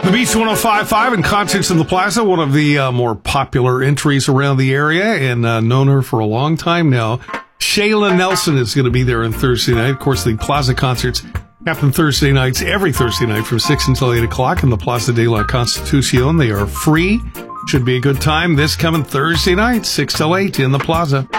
The Beach 105.5 and Concerts in the Plaza, one of the more popular entries around the area, and known her for a long time now. Shayla Nelson is going to be there on Thursday night. Of course, the Plaza concerts happen Thursday nights, every Thursday night from 6 until 8 o'clock in the Plaza de la Constitucion. They are free. Should be a good time this coming Thursday night, 6 till 8 in the Plaza.